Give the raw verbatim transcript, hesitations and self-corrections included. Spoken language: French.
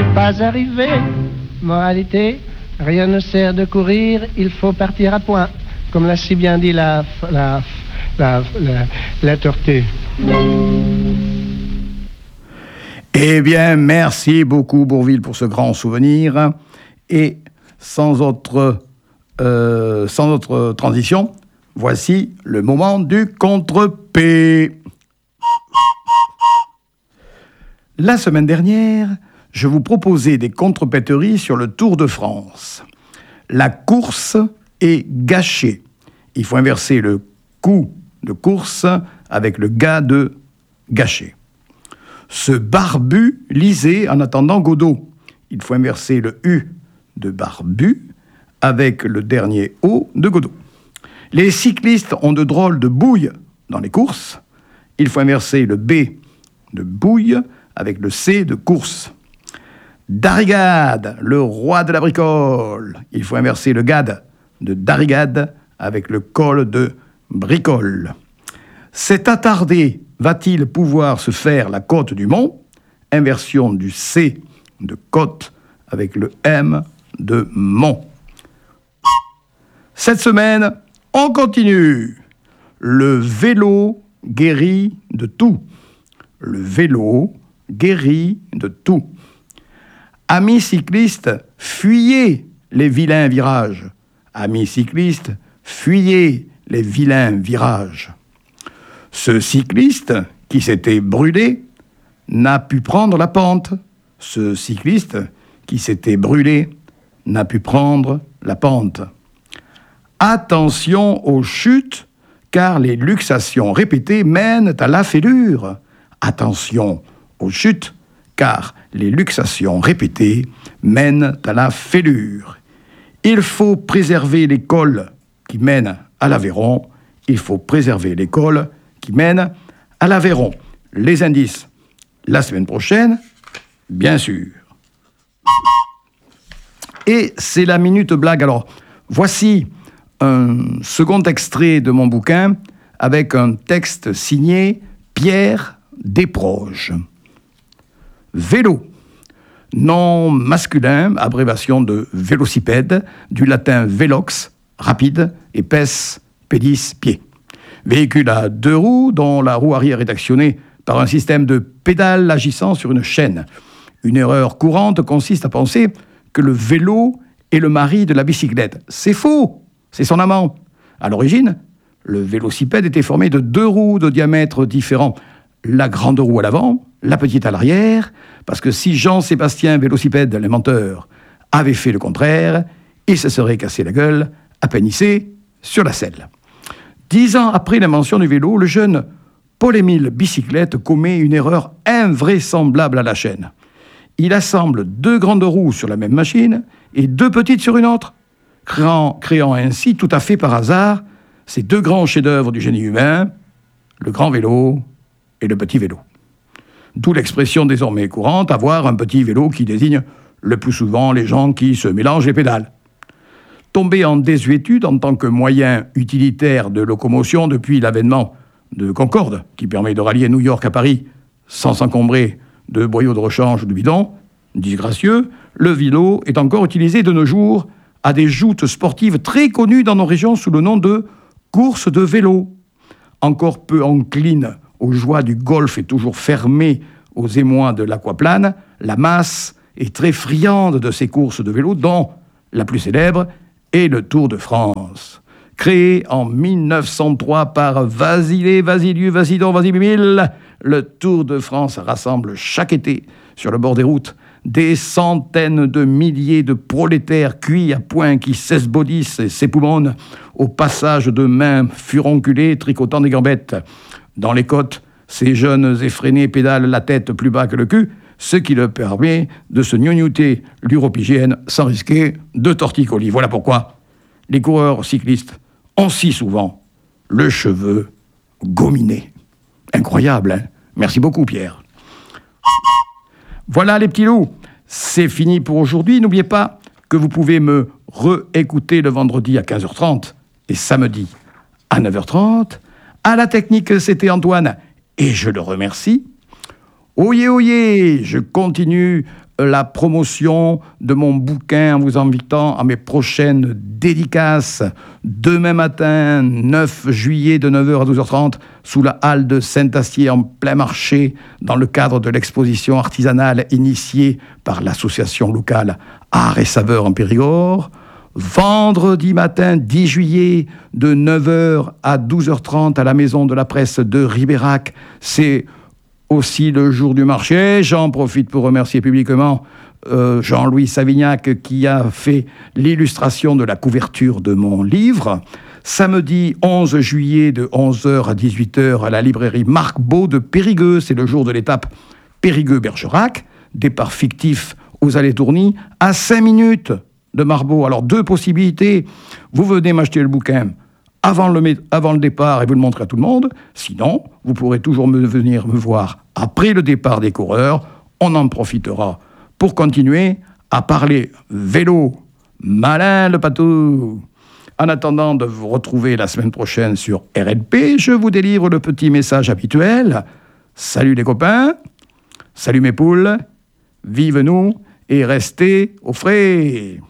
pas arrivé. Moralité, rien ne sert de courir, il faut partir à point. Comme l'a si bien dit la, la, la, la, la tortue. Eh bien, merci beaucoup Bourvil pour ce grand souvenir. Et sans autre, euh, sans autre transition, voici le moment du contre-P. La semaine dernière, je vous proposais des contre-péteries sur le Tour de France. La course est gâchée. Il faut inverser le coup de course avec le ga de gâché. Ce barbu lisait en attendant Godot. Il faut inverser le U de barbu avec le dernier O de Godot. Les cyclistes ont de drôles de bouilles dans les courses. Il faut inverser le B de bouille avec le C de course. Darrigade, le roi de la bricole. Il faut inverser le gad de darrigade avec le col de bricole. Cet attardé va-t-il pouvoir se faire la côte du mont? Inversion du C de côte avec le M de mont. Cette semaine, on continue. Le vélo guérit de tout. Le vélo guérit de tout. Amis cyclistes, fuyez les vilains virages. Amis cyclistes, fuyez les vilains virages. Ce cycliste qui s'était brûlé n'a pu prendre la pente. Ce cycliste qui s'était brûlé n'a pu prendre la pente. Attention aux chutes, car les luxations répétées mènent à la fêlure. Attention aux chutes, car les luxations répétées mènent à la fêlure. Il faut préserver les cols qui mènent à l'Aveyron. Il faut préserver les cols qui mènent à l'Aveyron. Les indices, la semaine prochaine, bien sûr. Et c'est la minute blague. Alors, voici un second extrait de mon bouquin avec un texte signé Pierre Desproges. Vélo. Nom masculin, abréviation de vélocipède, du latin velox, rapide, et pes, pédis, pied. Véhicule à deux roues dont la roue arrière est actionnée par un système de pédales agissant sur une chaîne. Une erreur courante consiste à penser que le vélo est le mari de la bicyclette. C'est faux, c'est son amant. À l'origine, le vélocipède était formé de deux roues de diamètre différents. La grande roue à l'avant, la petite à l'arrière, parce que si Jean-Sébastien Vélocipède, l'inventeur, avait fait le contraire, il se serait cassé la gueule à peine hissé sur la selle. Dix ans après l'invention du vélo, le jeune Paul-Émile Bicyclette commet une erreur invraisemblable à la chaîne. Il assemble deux grandes roues sur la même machine et deux petites sur une autre, créant, créant ainsi tout à fait par hasard ces deux grands chefs-d'œuvre du génie humain, le grand vélo et le petit vélo. D'où l'expression désormais courante, avoir un petit vélo qui désigne le plus souvent les gens qui se mélangent les pédales. Tombé en désuétude en tant que moyen utilitaire de locomotion depuis l'avènement de Concorde, qui permet de rallier New York à Paris sans s'encombrer de boyaux de rechange ou de bidons, disgracieux, le vélo est encore utilisé de nos jours à des joutes sportives très connues dans nos régions sous le nom de course de vélo. Encore peu encline aux joies du golf et toujours fermée aux émois de l'aquaplane, la masse est très friande de ces courses de vélo, dont la plus célèbre est le Tour de France. Créé en mille neuf cent trois par Vasile, Vasiliu, Vasidon, Vasimile, le Tour de France rassemble chaque été sur le bord des routes des centaines de milliers de prolétaires cuits à point qui s'esbaudissent et s'époumonnent au passage de mains furonculées tricotant des gambettes. Dans les côtes, ces jeunes effrénés pédalent la tête plus bas que le cul, ce qui leur permet de se gnognoter l'uropygienne sans risquer de torticolis. Voilà pourquoi les coureurs cyclistes ont si souvent le cheveu gominé. Incroyable, hein? Merci beaucoup, Pierre. Voilà les petits loups, c'est fini pour aujourd'hui. N'oubliez pas que vous pouvez me réécouter le vendredi à quinze heures trente et samedi à neuf heures trente. À la technique, c'était Antoine et je le remercie. Oyez, oyez, je continue la promotion de mon bouquin en vous invitant à mes prochaines dédicaces. Demain matin, neuf juillet, de neuf heures à douze heures trente, sous la halle de Saint-Astier, en plein marché, dans le cadre de l'exposition artisanale initiée par l'association locale Art et Saveurs en Périgord. Vendredi matin, dix juillet, de neuf heures à douze heures trente, à la Maison de la Presse de Ribérac. C'est aussi le jour du marché. J'en profite pour remercier publiquement euh, Jean-Louis Savignac qui a fait l'illustration de la couverture de mon livre. Samedi onze juillet de onze heures à dix-huit heures à la librairie Marc Beau de Périgueux. C'est le jour de l'étape Périgueux-Bergerac. Départ fictif aux Allées-Tourny à cinq minutes de Marbeau. Alors deux possibilités. Vous venez m'acheter le bouquin Avant le, avant le départ et vous le montrez à tout le monde. Sinon, vous pourrez toujours me, venir me voir après le départ des coureurs. On en profitera pour continuer à parler vélo. Malin le patou. En attendant de vous retrouver la semaine prochaine sur R L P, je vous délivre le petit message habituel. Salut les copains, salut mes poules, vive nous et restez au frais.